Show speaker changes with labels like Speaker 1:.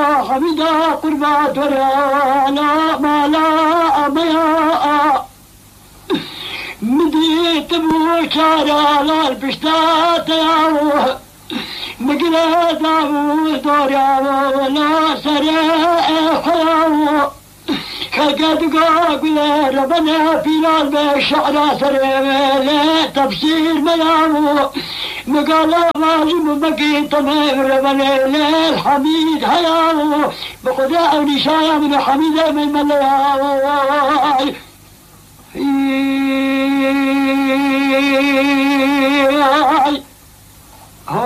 Speaker 1: حميدا قربات ورانا ما لا أمياء مديت بوشارا لالبشتات ياو مقلا داو دورياو ولا سريع حياو خلقت قاقل ربنا في العالم الشعر سريع تفسير مياو مقالا واجب مكين تمام ربنا الحميد حياو بقداء ونشايا من حميدة من ملياو Ay